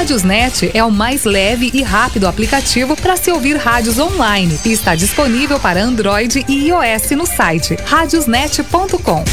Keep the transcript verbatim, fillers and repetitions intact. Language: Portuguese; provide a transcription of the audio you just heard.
Rádiosnet é o mais leve e rápido aplicativo para se ouvir rádios online e está disponível para Android e iOS no site rádiosnet ponto com.